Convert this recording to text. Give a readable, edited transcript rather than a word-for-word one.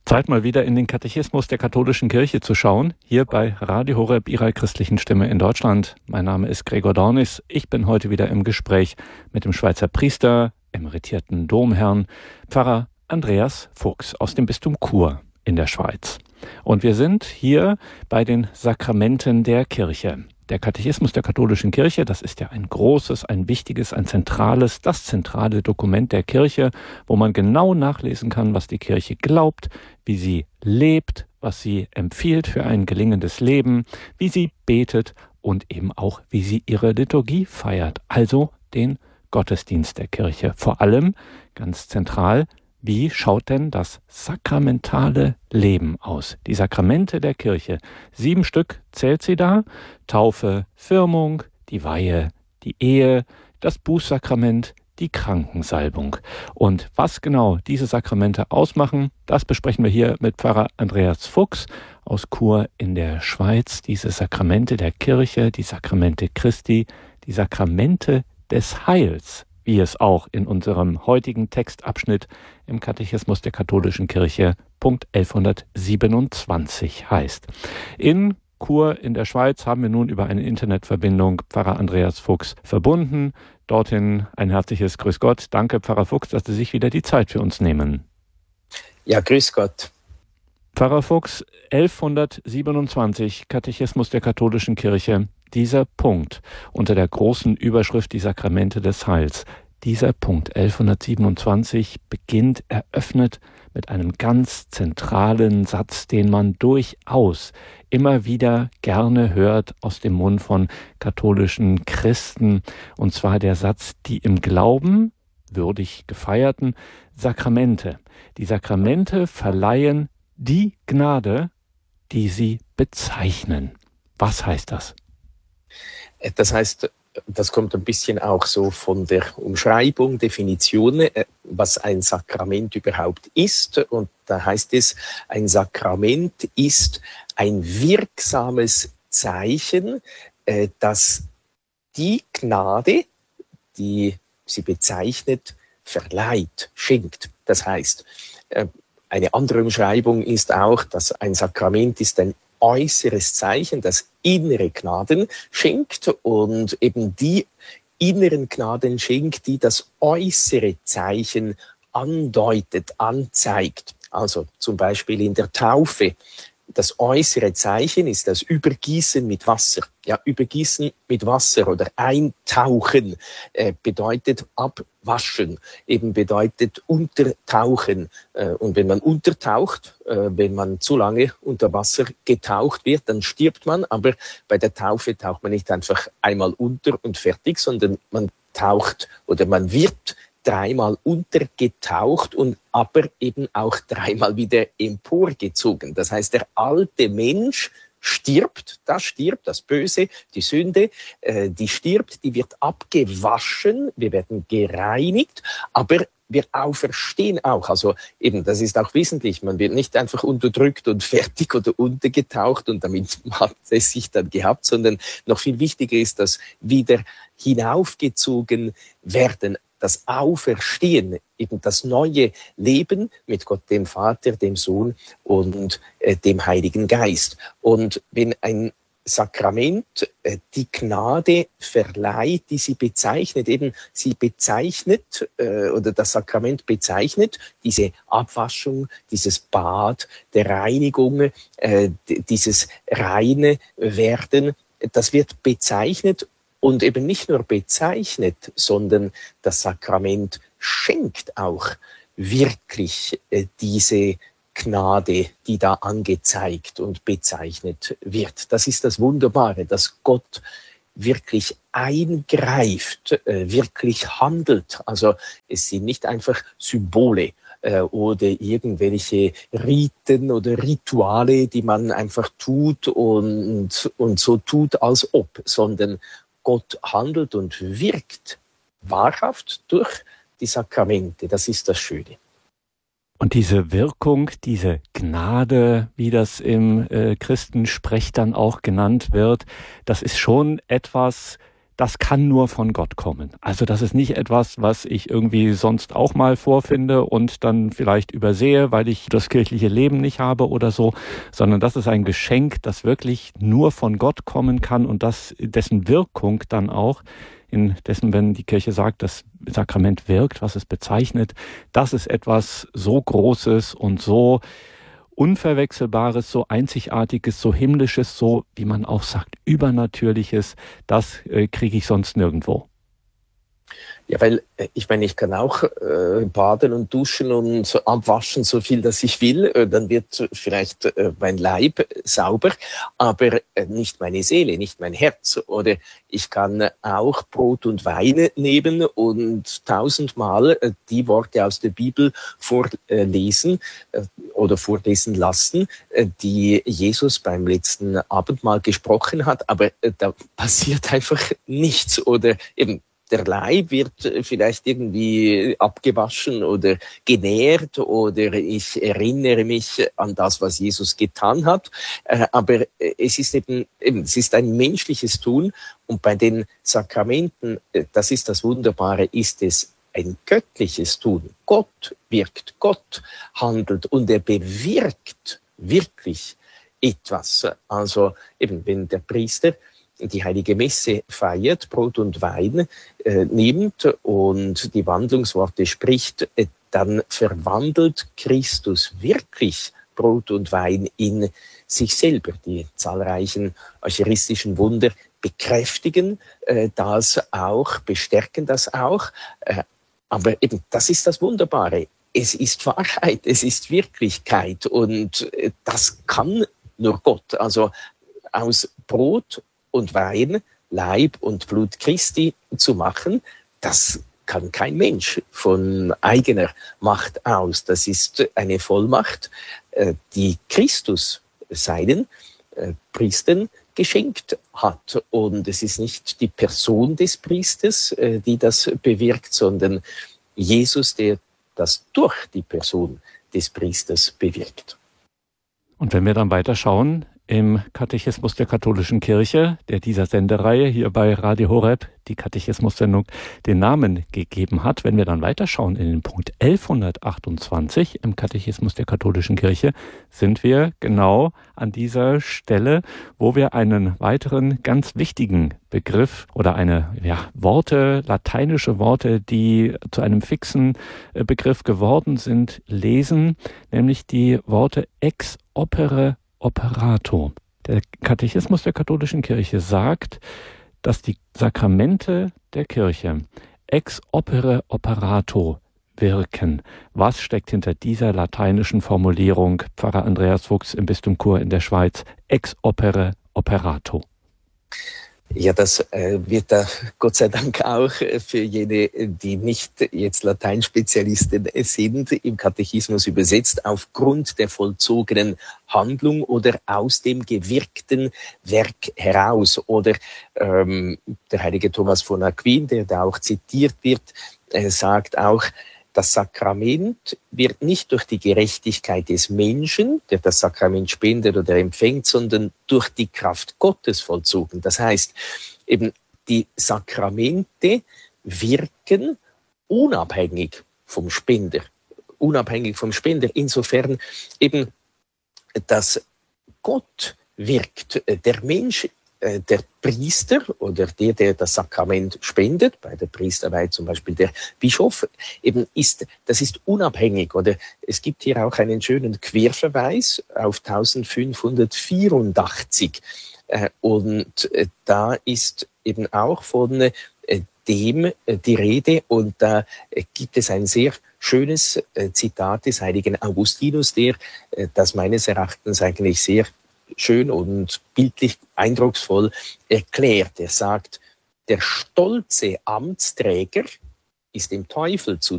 Zeit mal wieder in den Katechismus der katholischen Kirche zu schauen, hier bei Radio Horeb, Ihrer christlichen Stimme in Deutschland. Mein Name ist Gregor Dornis. Ich bin heute wieder im Gespräch mit dem Schweizer Priester, emeritierten Domherrn, Pfarrer Andreas Fuchs aus dem Bistum Chur in der Schweiz. Und wir sind hier bei den Sakramenten der Kirche. Der Katechismus der katholischen Kirche, das ist ja ein großes, ein wichtiges, ein zentrales, das zentrale Dokument der Kirche, wo man genau nachlesen kann, was die Kirche glaubt, wie sie lebt, was sie empfiehlt für ein gelingendes Leben, wie sie betet und eben auch, wie sie ihre Liturgie feiert, also den Gottesdienst der Kirche. Vor allem, ganz zentral, wie schaut denn das sakramentale Leben aus? Die Sakramente der Kirche, 7 Stück zählt sie da: Taufe, Firmung, die Weihe, die Ehe, das Bußsakrament, die Krankensalbung. Und was genau diese Sakramente ausmachen, das besprechen wir hier mit Pfarrer Andreas Fuchs aus Chur in der Schweiz. Diese Sakramente der Kirche, die Sakramente Christi, die Sakramente des Heils, wie es auch in unserem heutigen Textabschnitt im Katechismus der katholischen Kirche Punkt 1127 heißt. In Chur in der Schweiz haben wir nun über eine Internetverbindung Pfarrer Andreas Fuchs verbunden. Dorthin ein herzliches Grüß Gott. Danke, Pfarrer Fuchs, dass Sie sich wieder die Zeit für uns nehmen. Ja, grüß Gott. Pfarrer Fuchs, 1127, Katechismus der katholischen Kirche. Dieser Punkt unter der großen Überschrift die Sakramente des Heils, dieser Punkt 1127 beginnt, eröffnet mit einem ganz zentralen Satz, den man durchaus immer wieder gerne hört aus dem Mund von katholischen Christen, und zwar der Satz: die im Glauben würdig gefeierten Sakramente. Die Sakramente verleihen die Gnade, die sie bezeichnen. Was heißt das? Das heißt, das kommt ein bisschen auch so von der Umschreibung, Definition, was ein Sakrament überhaupt ist. Und da heißt es, ein Sakrament ist ein wirksames Zeichen, das die Gnade, die sie bezeichnet, verleiht, schenkt. Das heißt, eine andere Umschreibung ist auch, dass ein Sakrament ist ein äußeres Zeichen, das innere Gnaden schenkt und eben die inneren Gnaden schenkt, die das äußere Zeichen andeutet, anzeigt. Also zum Beispiel in der Taufe. Das äußere Zeichen ist das Übergießen mit Wasser. Ja, Übergießen mit Wasser oder Eintauchen bedeutet abwaschen, eben bedeutet untertauchen. Und wenn man untertaucht, wenn man zu lange unter Wasser getaucht wird, dann stirbt man. Aber bei der Taufe taucht man nicht einfach einmal unter und fertig, sondern man taucht oder man wird 3-mal untergetaucht und aber eben auch 3-mal wieder emporgezogen. Das heißt, der alte Mensch stirbt, das Böse, die Sünde, die stirbt, die wird abgewaschen, wir werden gereinigt, aber wir auferstehen auch. Also eben, das ist auch wesentlich, man wird nicht einfach unterdrückt und fertig oder untergetaucht und damit hat es sich dann gehabt, sondern noch viel wichtiger ist das wieder hinaufgezogen werden, das Auferstehen, eben das neue Leben mit Gott, dem Vater, dem Sohn und dem Heiligen Geist. Und wenn ein Sakrament die Gnade verleiht, die sie bezeichnet, eben sie bezeichnet oder das Sakrament bezeichnet diese Abwaschung, dieses Bad der Reinigung, dieses reine Werden, das wird bezeichnet. Und eben nicht nur bezeichnet, sondern das Sakrament schenkt auch wirklich diese Gnade, die da angezeigt und bezeichnet wird. Das ist das Wunderbare, dass Gott wirklich eingreift, wirklich handelt. Also es sind nicht einfach Symbole oder irgendwelche Riten oder Rituale, die man einfach tut und so tut, als ob, sondern Gott handelt und wirkt wahrhaft durch die Sakramente. Das ist das Schöne. Und diese Wirkung, diese Gnade, wie das im Christensprech dann auch genannt wird, das ist schon etwas, das kann nur von Gott kommen. Also das ist nicht etwas, was ich irgendwie sonst auch mal vorfinde und dann vielleicht übersehe, weil ich das kirchliche Leben nicht habe oder so, sondern das ist ein Geschenk, das wirklich nur von Gott kommen kann und dessen Wirkung dann auch, indessen, wenn die Kirche sagt, das Sakrament wirkt, was es bezeichnet, das ist etwas so Großes und so Unverwechselbares, so Einzigartiges, so Himmlisches, so, wie man auch sagt, Übernatürliches, das kriege ich sonst nirgendwo. Ja, weil ich meine, ich kann auch baden und duschen und abwaschen, so viel, dass ich will. Dann wird vielleicht mein Leib sauber, aber nicht meine Seele, nicht mein Herz. Oder ich kann auch Brot und Wein nehmen und 1000-mal die Worte aus der Bibel vorlesen oder vorlesen lassen, die Jesus beim letzten Abendmahl gesprochen hat. Aber da passiert einfach nichts. Oder eben der Leib wird vielleicht irgendwie abgewaschen oder genährt oder ich erinnere mich an das, was Jesus getan hat. Aber es ist es ist ein menschliches Tun und bei den Sakramenten, das ist das Wunderbare, ist es ein göttliches Tun. Gott wirkt, Gott handelt und er bewirkt wirklich etwas. Also eben, wenn der Priester die Heilige Messe feiert, Brot und Wein nimmt und die Wandlungsworte spricht, dann verwandelt Christus wirklich Brot und Wein in sich selber. Die zahlreichen eucharistischen Wunder bekräftigen das auch, bestärken das auch. Aber eben, das ist das Wunderbare. Es ist Wahrheit, es ist Wirklichkeit und das kann nur Gott. Also aus Brot und Wein, Leib und Blut Christi zu machen, das kann kein Mensch von eigener Macht aus. Das ist eine Vollmacht, die Christus seinen Priestern geschenkt hat. Und es ist nicht die Person des Priesters, die das bewirkt, sondern Jesus, der das durch die Person des Priesters bewirkt. Und wenn wir dann weiterschauen, im Katechismus der katholischen Kirche, der dieser Sendereihe hier bei Radio Horeb, die Katechismus-Sendung, den Namen gegeben hat. Wenn wir dann weiterschauen in den Punkt 1128 im Katechismus der katholischen Kirche, sind wir genau an dieser Stelle, wo wir einen weiteren ganz wichtigen Begriff oder lateinische Worte, die zu einem fixen Begriff geworden sind, lesen, nämlich die Worte ex opere operato. Der Katechismus der katholischen Kirche sagt, dass die Sakramente der Kirche ex opere operato wirken. Was steckt hinter dieser lateinischen Formulierung? Pfarrer Andreas Fuchs im Bistum Chur in der Schweiz, ex opere operato. Ja, das wird da Gott sei Dank auch für jene, die nicht jetzt Lateinspezialisten sind, im Katechismus übersetzt, aufgrund der vollzogenen Handlung oder aus dem gewirkten Werk heraus. Oder der heilige Thomas von Aquin, der da auch zitiert wird, sagt auch, das Sakrament wird nicht durch die Gerechtigkeit des Menschen, der das Sakrament spendet oder empfängt, sondern durch die Kraft Gottes vollzogen. Das heißt, eben die Sakramente wirken unabhängig vom Spender. Unabhängig vom Spender. Insofern eben, dass Gott wirkt. Der Mensch, der Priester oder der das Sakrament spendet, bei der Priesterweihe zum Beispiel der Bischof, das ist unabhängig. Oder es gibt hier auch einen schönen Querverweis auf 1584. Und da ist eben auch von dem die Rede und da gibt es ein sehr schönes Zitat des heiligen Augustinus, der das meines Erachtens eigentlich sehr schön und bildlich eindrucksvoll erklärt. Er sagt, der stolze Amtsträger ist dem Teufel zu